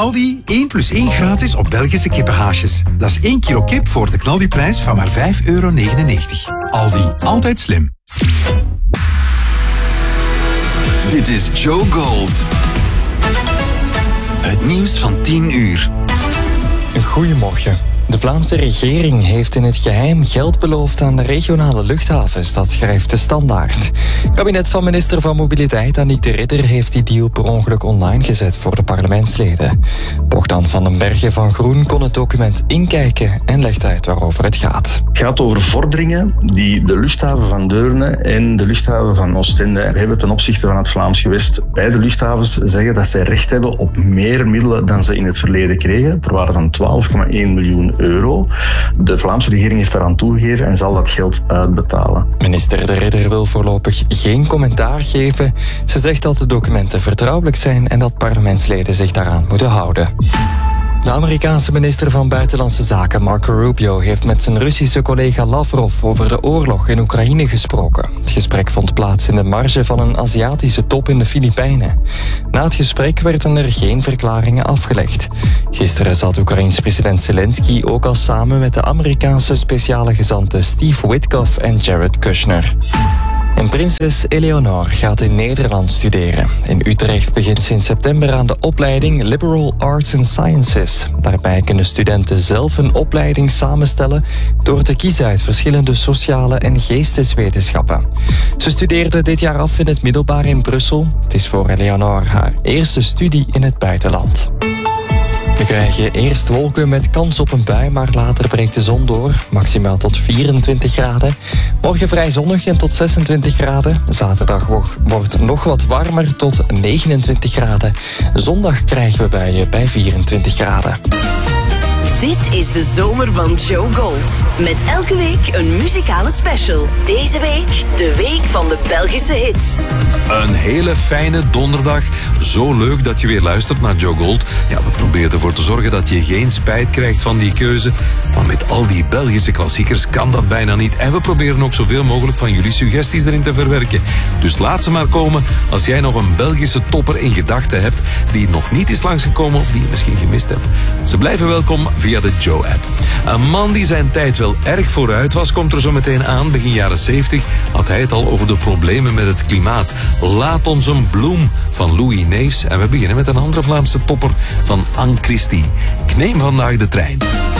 Aldi 1 + 1 gratis op Belgische kippenhaasjes. Dat is 1 kilo kip voor de knaldiprijs van maar €5,99. Aldi, altijd slim. Dit is Joe Gold. Het nieuws van 10 uur. Goedemorgen. De Vlaamse regering heeft in het geheim geld beloofd aan de regionale luchthavens, dat schrijft de Standaard. Het kabinet van minister van Mobiliteit Annick de Ridder heeft die deal per ongeluk online gezet voor de parlementsleden. Bogdan van den Berge van Groen kon het document inkijken en legt uit waarover het gaat. Het gaat over vorderingen die de luchthaven van Deurne en de luchthaven van Oostende hebben ten opzichte van het Vlaams gewest. Beide luchthavens zeggen dat zij recht hebben op meer middelen dan ze in het verleden kregen, ter waarde van €12,1 miljoen. De Vlaamse regering heeft daaraan toegegeven en zal dat geld uitbetalen. Minister de Ridder wil voorlopig geen commentaar geven. Ze zegt dat de documenten vertrouwelijk zijn en dat parlementsleden zich daaraan moeten houden. De Amerikaanse minister van Buitenlandse Zaken Marco Rubio heeft met zijn Russische collega Lavrov over de oorlog in Oekraïne gesproken. Het gesprek vond plaats in de marge van een Aziatische top in de Filipijnen. Na het gesprek werden er geen verklaringen afgelegd. Gisteren zat Oekraïens president Zelensky ook al samen met de Amerikaanse speciale gezanten Steve Witkoff en Jared Kushner. En prinses Eleonore gaat in Nederland studeren. In Utrecht begint sinds september aan de opleiding Liberal Arts and Sciences. Daarbij kunnen studenten zelf een opleiding samenstellen door te kiezen uit verschillende sociale en geesteswetenschappen. Ze studeerde dit jaar af in het middelbaar in Brussel. Het is voor Eleonore haar eerste studie in het buitenland. We krijgen eerst wolken met kans op een bui, maar later breekt de zon door. Maximaal tot 24 graden. Morgen vrij zonnig en tot 26 graden. Zaterdag wordt nog wat warmer tot 29 graden. Zondag krijgen we buien bij 24 graden. Dit is de zomer van Joe Gold. Met elke week een muzikale special. Deze week de week van de Belgische hits. Een hele fijne donderdag. Zo leuk dat je weer luistert naar Joe Gold. Ja, we proberen ervoor te zorgen dat je geen spijt krijgt van die keuze. Maar met al die Belgische klassiekers kan dat bijna niet. En we proberen ook zoveel mogelijk van jullie suggesties erin te verwerken. Dus laat ze maar komen als jij nog een Belgische topper in gedachten hebt die nog niet is langsgekomen of die je misschien gemist hebt. Ze blijven welkom via de Joe-app. Een man die zijn tijd wel erg vooruit was, komt er zo meteen aan. Begin jaren 70 had hij het al over de problemen met het klimaat. Laat ons een bloem van Louis Neefs. En we beginnen met een andere Vlaamse topper van Anne Christie. Ik neem vandaag de trein.